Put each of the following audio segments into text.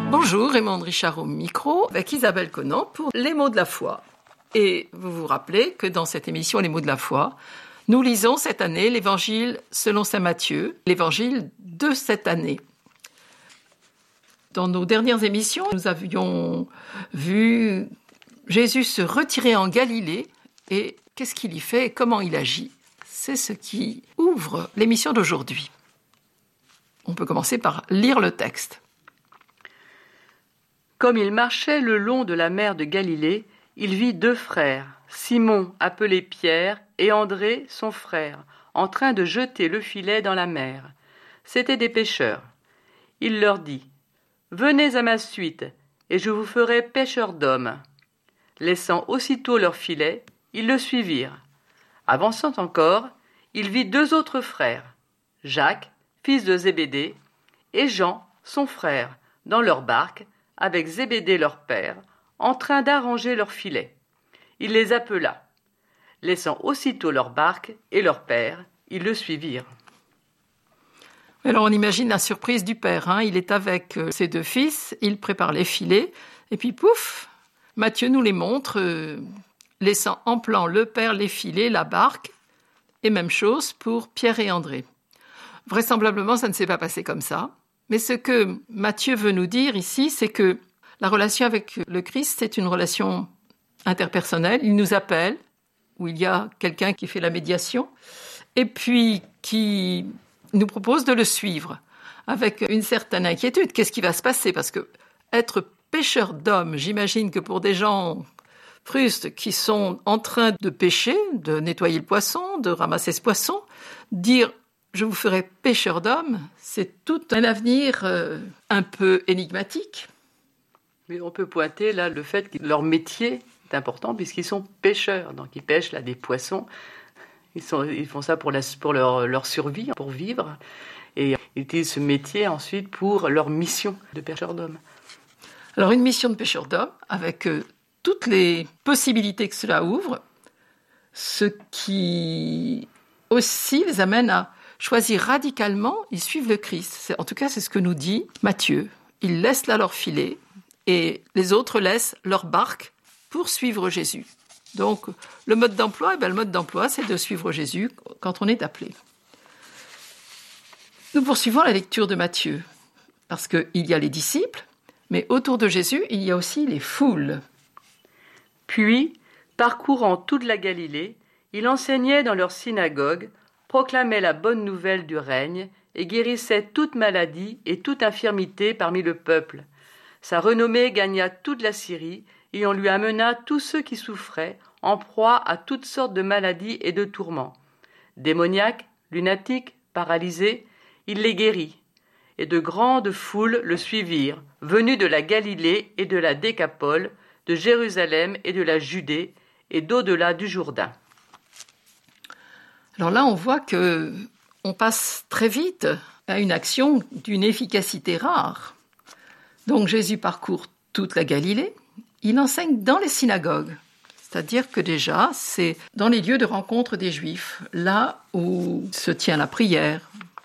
Bonjour, Raymond Richard au micro, avec Isabelle Conan pour Les mots de la foi. Et vous vous rappelez que dans cette émission Les mots de la foi, nous lisons cette année l'Évangile selon saint Matthieu, l'Évangile de cette année. Dans nos dernières émissions, nous avions vu Jésus se retirer en Galilée et qu'est-ce qu'il y fait et comment il agit. C'est ce qui ouvre l'émission d'aujourd'hui. On peut commencer par lire le texte. Comme il marchait le long de la mer de Galilée, il vit deux frères, Simon, appelé Pierre, et André, son frère, en train de jeter le filet dans la mer. C'étaient des pêcheurs. Il leur dit : « Venez à ma suite, et je vous ferai pêcheurs d'hommes. » Laissant aussitôt leur filet, ils le suivirent. Avançant encore, il vit deux autres frères, Jacques, fils de Zébédée, et Jean, son frère, dans leur barque, avec Zébédée leur père, en train d'arranger leur filet. Il les appela. Laissant aussitôt leur barque et leur père, ils le suivirent. Alors on imagine la surprise du père. Il est avec ses deux fils, il prépare les filets, et puis pouf, Matthieu nous les montre, laissant en plan le père, les filets, la barque, et même chose pour Pierre et André. Vraisemblablement, ça ne s'est pas passé comme ça. Mais ce que Matthieu veut nous dire ici, c'est que la relation avec le Christ, c'est une relation interpersonnelle. Il nous appelle, où il y a quelqu'un qui fait la médiation, et puis qui nous propose de le suivre avec une certaine inquiétude. Qu'est-ce qui va se passer ? Parce que être pêcheur d'hommes, j'imagine que pour des gens frustes qui sont en train de pêcher, de nettoyer le poisson, de ramasser ce poisson, dire « je vous ferai pêcheur d'hommes », c'est tout un avenir un peu énigmatique. Mais on peut pointer là le fait que leur métier est important puisqu'ils sont pêcheurs, donc ils pêchent là des poissons. Ils font ça pour leur survie, pour vivre, et ils utilisent ce métier ensuite pour leur mission de pêcheur d'hommes. Alors une mission de pêcheur d'hommes avec toutes les possibilités que cela ouvre, ce qui aussi les amène à choisir radicalement, ils suivent le Christ. En tout cas, c'est ce que nous dit Matthieu. Ils laissent là leur filet et les autres laissent leur barque pour suivre Jésus. Donc, le mode d'emploi, c'est de suivre Jésus quand on est appelé. Nous poursuivons la lecture de Matthieu, parce qu'il y a les disciples, mais autour de Jésus, il y a aussi les foules. Puis, parcourant toute la Galilée, il enseignait dans leur synagogue, proclamait la bonne nouvelle du règne et guérissait toute maladie et toute infirmité parmi le peuple. Sa renommée gagna toute la Syrie et on lui amena tous ceux qui souffraient, en proie à toutes sortes de maladies et de tourments. Démoniaques, lunatiques, paralysés, il les guérit. Et de grandes foules le suivirent, venus de la Galilée et de la Décapole, de Jérusalem et de la Judée, et d'au-delà du Jourdain. Alors là, on voit qu'on passe très vite à une action d'une efficacité rare. Donc Jésus parcourt toute la Galilée, il enseigne dans les synagogues. C'est-à-dire que déjà, c'est dans les lieux de rencontre des Juifs, là où se tient la prière.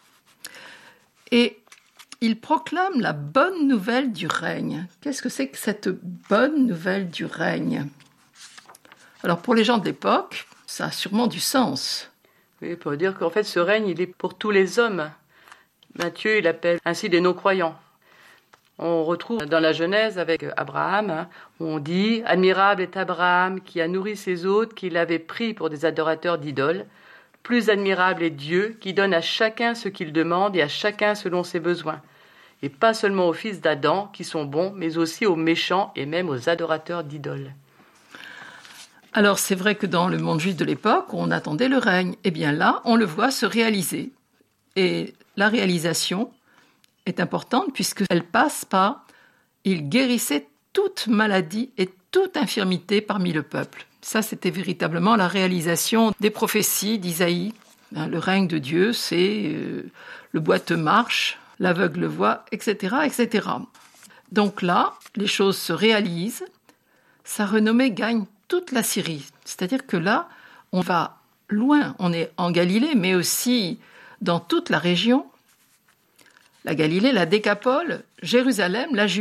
Et il proclame la bonne nouvelle du règne. Qu'est-ce que c'est que cette bonne nouvelle du règne ? Alors pour les gens de l'époque, ça a sûrement du sens. Oui, pour dire qu'en fait, ce règne, il est pour tous les hommes. Matthieu, il appelle ainsi les non-croyants. On retrouve dans la Genèse avec Abraham, où on dit « Admirable est Abraham qui a nourri ses hôtes qu'il avait pris pour des adorateurs d'idoles. Plus admirable est Dieu qui donne à chacun ce qu'il demande et à chacun selon ses besoins. Et pas seulement aux fils d'Adam qui sont bons, mais aussi aux méchants et même aux adorateurs d'idoles. » Alors c'est vrai que dans le monde juif de l'époque, on attendait le règne. Eh bien là, on le voit se réaliser. Et la réalisation est importante puisqu'elle passe par « il guérissait toute maladie et toute infirmité parmi le peuple ». Ça, c'était véritablement la réalisation des prophéties d'Isaïe. Le règne de Dieu, c'est le boiteux marche, l'aveugle voit, etc., etc. Donc là, les choses se réalisent. Sa renommée gagne toute la Syrie. C'est-à-dire que là, on va loin. On est en Galilée, mais aussi dans toute la région. La Galilée, la Décapole, Jérusalem, la Judée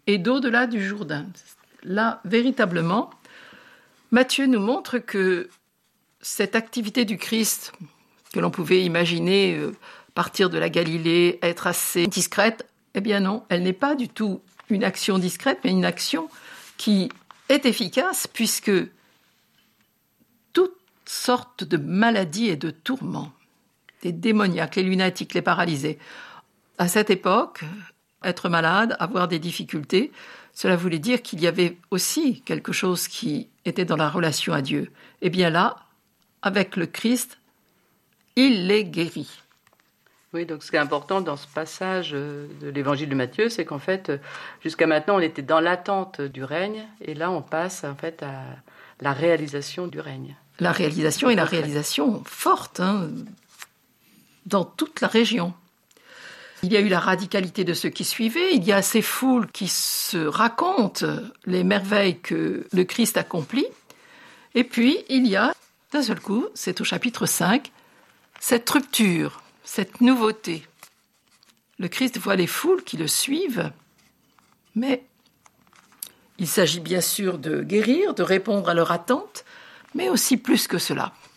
et d'au-delà du Jourdain. Là, véritablement, Matthieu nous montre que cette activité du Christ, que l'on pouvait imaginer partir de la Galilée, être assez discrète, eh bien non, elle n'est pas du tout une action discrète, mais une action qui est efficace, puisque toutes sortes de maladies et de tourments, les démoniaques, les lunatiques, les paralysés, à cette époque, être malade, avoir des difficultés, cela voulait dire qu'il y avait aussi quelque chose qui était dans la relation à Dieu. Et bien là, avec le Christ, il les guérit. Oui, donc ce qui est important dans ce passage de l'évangile de Matthieu, c'est qu'en fait, jusqu'à maintenant, on était dans l'attente du règne, et là, on passe en fait à la réalisation du règne. La réalisation est la réalisation forte, dans toute la région. Il y a eu la radicalité de ceux qui suivaient, il y a ces foules qui se racontent les merveilles que le Christ accomplit, et puis il y a, d'un seul coup, c'est au chapitre 5, cette rupture, cette nouveauté. Le Christ voit les foules qui le suivent, mais il s'agit bien sûr de guérir, de répondre à leur attente, mais aussi plus que cela.